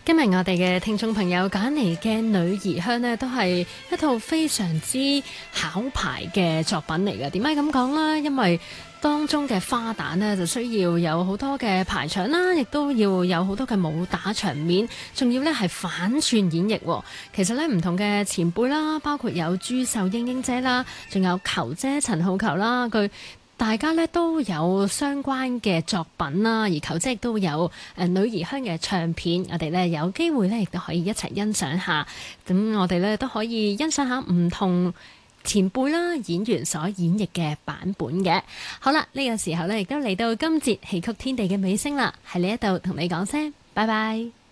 今日我哋嘅聽眾朋友揀嚟嘅女兒香呢，都係一套非常之考牌嘅作品嚟嘅。點解咁講呢？因為當中嘅花旦呢，就需要有好多嘅排場啦，亦都要有好多嘅武打場面，仲要呢係反串演繹。其實呢，唔同嘅前輩啦，包括有朱秀英英姐啦，仲有球姐陳浩球啦，大家咧都有相關嘅作品啦，而球姐亦都有女兒香嘅唱片，我哋咧有機會咧亦都可以一齊欣賞下。咁我哋咧都可以欣賞下唔同前輩啦演員所演繹嘅版本嘅。好啦，呢個時候咧亦都嚟到今節戲曲天地嘅尾聲啦，喺呢一度同你講聲拜拜。